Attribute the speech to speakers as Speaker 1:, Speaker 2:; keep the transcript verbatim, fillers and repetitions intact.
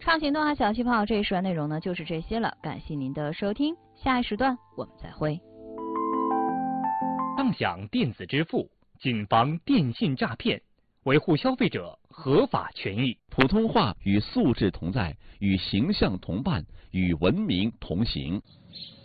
Speaker 1: 畅行动画小气泡这一时段内容呢就是这些了，感谢您的收听，下一时段我们再会。
Speaker 2: 畅享电子支付，谨防电信诈骗，维护消费者合法权益。
Speaker 3: 普通话与素质同在，与形象同伴，与文明同行。